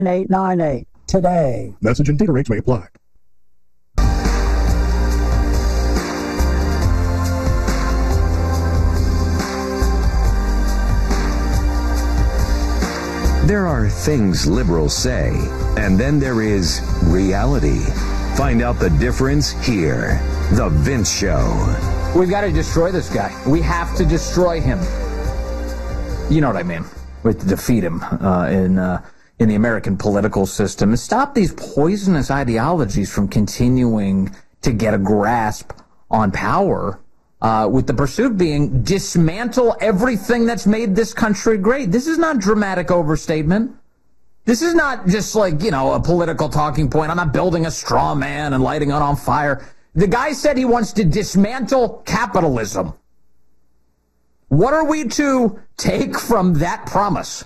898 today. Message and data rates may apply. There are things liberals say, and then there is reality. Find out the difference here. The Vince Show. We've got to destroy this guy. We have to destroy him. You know what I mean? We have to defeat him in the American political system and stop these poisonous ideologies from continuing to get a grasp on power, with the pursuit being dismantle everything that's made this country great. This is not dramatic overstatement. This is not just like, a political talking point. I'm not building a straw man and lighting it on fire. The guy said he wants to dismantle capitalism. What are we to take from that promise?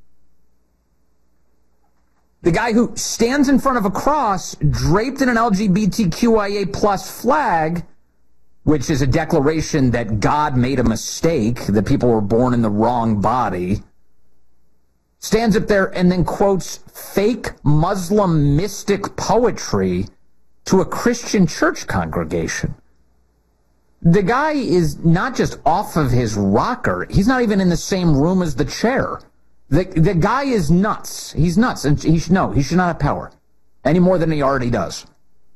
The guy who stands in front of a cross draped in an LGBTQIA plus flag, which is a declaration that God made a mistake, that people were born in the wrong body, stands up there and then quotes fake Muslim mystic poetry to a Christian church congregation. The guy is not just off of his rocker. He's not even in the same room as the chair. The guy is nuts. He's nuts. And he should not have power any more than he already does.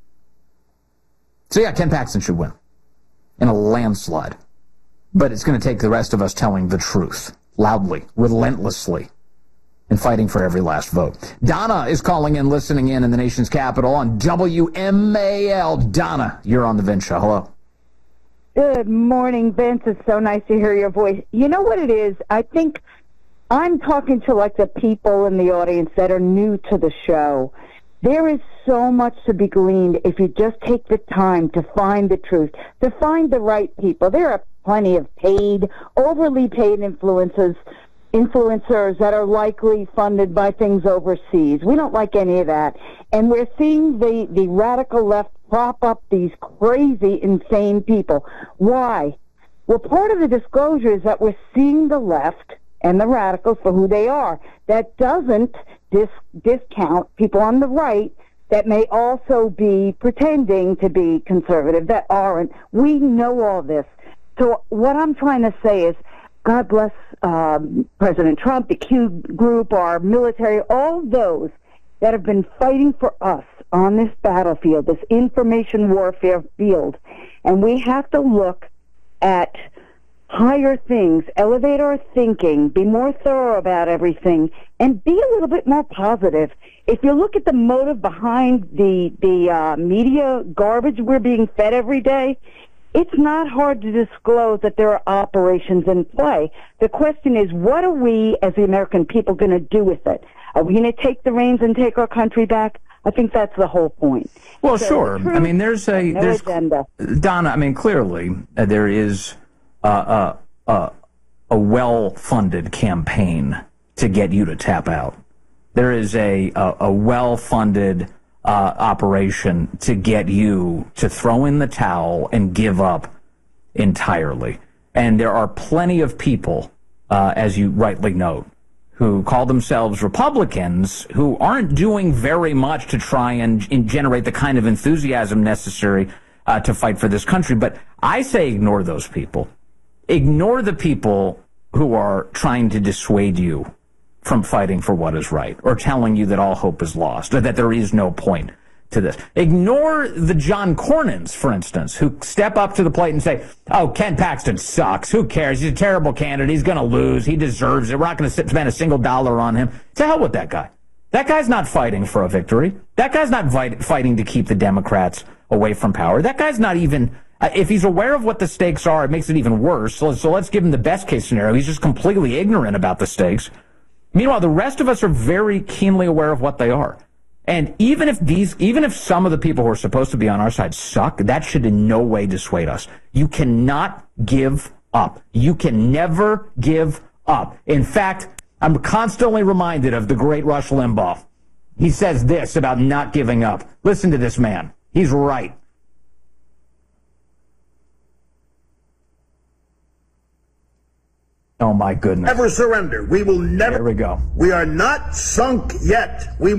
So yeah, Ken Paxton should win in a landslide. But it's going to take the rest of us telling the truth loudly, relentlessly, and fighting for every last vote. Donna is calling in, listening in the nation's capital on WMAL. Donna, you're on the Vince Show. Hello. Good morning, Vince. It's so nice to hear your voice. You know what it is? I think I'm talking to like the people in the audience that are new to the show. There is so much to be gleaned if you just take the time to find the truth, to find the right people. There are plenty of overly paid influencers that are likely funded by things overseas. We don't like any of that. And we're seeing the radical left prop up these crazy, insane people. Why? Well, part of the disclosure is that we're seeing the left and the radicals for who they are. That doesn't discount people on the right that may also be pretending to be conservative, that aren't. We know all this. So what I'm trying to say is, God bless President Trump, the Q group, our military, all those that have been fighting for us on this battlefield, this information warfare field. And we have to look at higher things, elevate our thinking, be more thorough about everything, and be a little bit more positive. If you look at the motive behind the media garbage we're being fed every day, it's not hard to disclose that there are operations in play. The question is, what are we as the American people going to do with it? Are we going to take the reins and take our country back? I think that's the whole point. Well, so sure. I mean, there's agenda. Donna, I mean, clearly there is a well-funded campaign to get you to tap out. There is a well-funded operation to get you to throw in the towel and give up entirely. And there are plenty of people, as you rightly note, who call themselves Republicans who aren't doing very much to try and generate the kind of enthusiasm necessary to fight for this country. But I say ignore those people. Ignore the people who are trying to dissuade you from fighting for what is right, or telling you that all hope is lost, or that there is no point to this. Ignore the John Cornyn's, for instance, who step up to the plate and say, oh, Ken Paxton sucks. Who cares? He's a terrible candidate. He's going to lose. He deserves it. We're not going to spend a single dollar on him. To hell with that guy. That guy's not fighting for a victory. That guy's not fighting to keep the Democrats away from power. That guy's not even... if he's aware of what the stakes are, it makes it even worse. So let's give him the best case scenario. He's just completely ignorant about the stakes. Meanwhile, the rest of us are very keenly aware of what they are. And even if some of the people who are supposed to be on our side suck, that should in no way dissuade us. You cannot give up. You can never give up. In fact, I'm constantly reminded of the great Rush Limbaugh. He says this about not giving up. Listen to this man. He's right. Oh, my goodness. Never surrender. We will never. There we go. We are not sunk yet. We